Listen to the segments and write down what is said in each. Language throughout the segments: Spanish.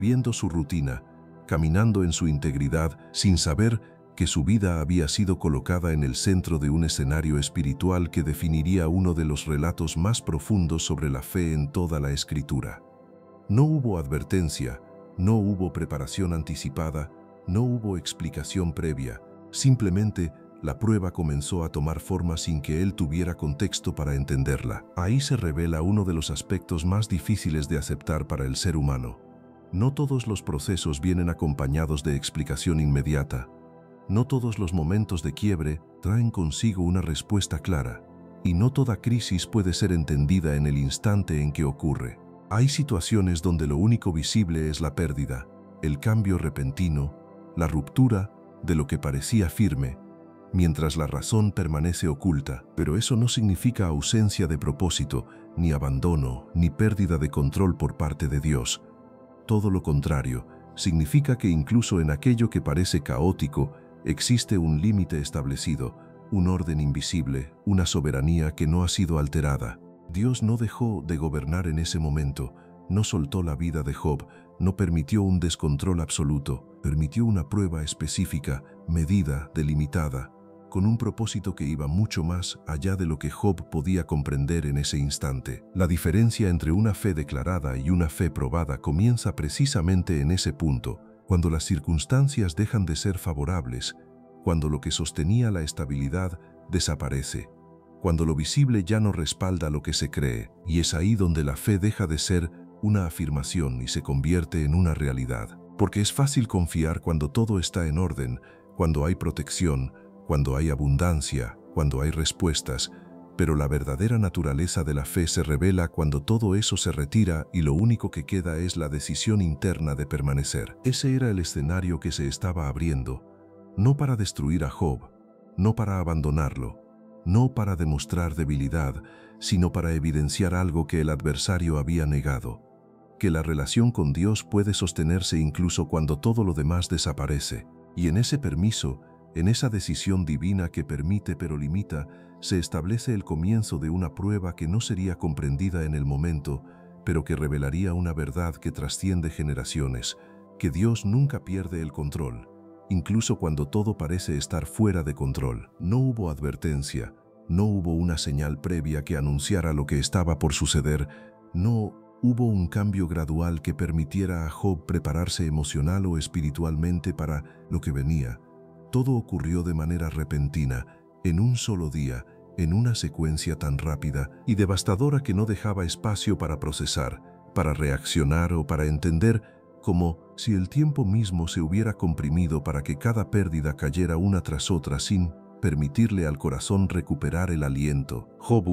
viendo su rutina, caminando en su integridad sin saber que su vida había sido colocada en el centro de un escenario espiritual que definiría uno de los relatos más profundos sobre la fe en toda la Escritura. No hubo advertencia, no hubo preparación anticipada, no hubo explicación previa, simplemente la prueba comenzó a tomar forma sin que él tuviera contexto para entenderla. Ahí se revela uno de los aspectos más difíciles de aceptar para el ser humano. No todos los procesos vienen acompañados de explicación inmediata. No todos los momentos de quiebre traen consigo una respuesta clara. Y no toda crisis puede ser entendida en el instante en que ocurre. Hay situaciones donde lo único visible es la pérdida, el cambio repentino, la ruptura de lo que parecía firme, mientras la razón permanece oculta. Pero eso no significa ausencia de propósito, ni abandono, ni pérdida de control por parte de Dios. Todo lo contrario, significa que incluso en aquello que parece caótico, existe un límite establecido, un orden invisible, una soberanía que no ha sido alterada. Dios no dejó de gobernar en ese momento, no soltó la vida de Job, no permitió un descontrol absoluto, permitió una prueba específica, medida, delimitada, con un propósito que iba mucho más allá de lo que Job podía comprender en ese instante. La diferencia entre una fe declarada y una fe probada comienza precisamente en ese punto, cuando las circunstancias dejan de ser favorables, cuando lo que sostenía la estabilidad desaparece, cuando lo visible ya no respalda lo que se cree, y es ahí donde la fe deja de ser una afirmación y se convierte en una realidad. Porque es fácil confiar cuando todo está en orden, cuando hay protección, cuando hay abundancia, cuando hay respuestas, pero la verdadera naturaleza de la fe se revela cuando todo eso se retira y lo único que queda es la decisión interna de permanecer. Ese era el escenario que se estaba abriendo, no para destruir a Job, no para abandonarlo, no para demostrar debilidad, sino para evidenciar algo que el adversario había negado, que la relación con Dios puede sostenerse incluso cuando todo lo demás desaparece. Y en ese permiso, en esa decisión divina que permite pero limita, se establece el comienzo de una prueba que no sería comprendida en el momento, pero que revelaría una verdad que trasciende generaciones, que Dios nunca pierde el control, incluso cuando todo parece estar fuera de control. No hubo advertencia, no hubo una señal previa que anunciara lo que estaba por suceder, no hubo un cambio gradual que permitiera a Job prepararse emocional o espiritualmente para lo que venía. Todo ocurrió de manera repentina, en un solo día, en una secuencia tan rápida y devastadora que no dejaba espacio para procesar, para reaccionar o para entender, como si el tiempo mismo se hubiera comprimido para que cada pérdida cayera una tras otra sin permitirle al corazón recuperar el aliento. Job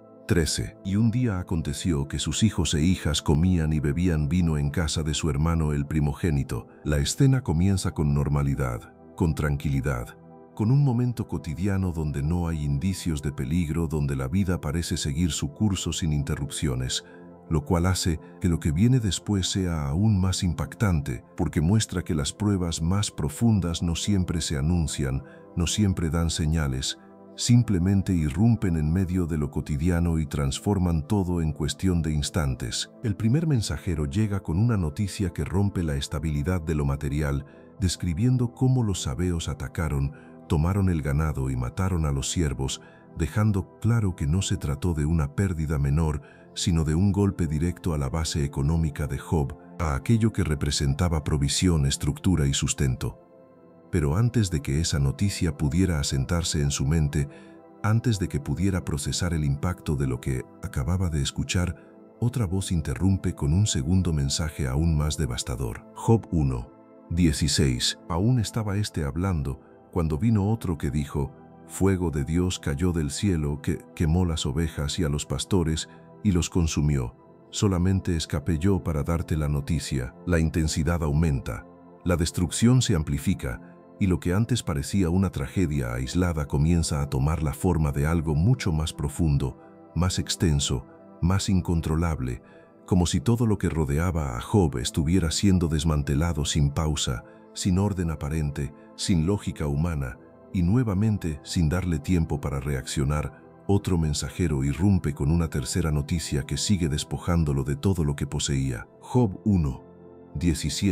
1:13. Y un día aconteció que sus hijos e hijas comían y bebían vino en casa de su hermano el primogénito. La escena comienza con normalidad, con tranquilidad, con un momento cotidiano donde no hay indicios de peligro, donde la vida parece seguir su curso sin interrupciones, lo cual hace que lo que viene después sea aún más impactante, porque muestra que las pruebas más profundas no siempre se anuncian, no siempre dan señales, simplemente irrumpen en medio de lo cotidiano y transforman todo en cuestión de instantes. El primer mensajero llega con una noticia que rompe la estabilidad de lo material, describiendo cómo los sabeos atacaron, tomaron el ganado y mataron a los siervos, dejando claro que no se trató de una pérdida menor, sino de un golpe directo a la base económica de Job, a aquello que representaba provisión, estructura y sustento. Pero antes de que esa noticia pudiera asentarse en su mente, antes de que pudiera procesar el impacto de lo que acababa de escuchar, otra voz interrumpe con un segundo mensaje aún más devastador. Job 1:16. Aún estaba éste hablando, cuando vino otro que dijo: fuego de Dios cayó del cielo que quemó las ovejas y a los pastores y los consumió. Solamente escapé yo para darte la noticia. La intensidad aumenta, la destrucción se amplifica, y lo que antes parecía una tragedia aislada comienza a tomar la forma de algo mucho más profundo, más extenso, más incontrolable, como si todo lo que rodeaba a Job estuviera siendo desmantelado sin pausa, sin orden aparente, sin lógica humana, y nuevamente, sin darle tiempo para reaccionar, otro mensajero irrumpe con una tercera noticia que sigue despojándolo de todo lo que poseía. Job 1, 17.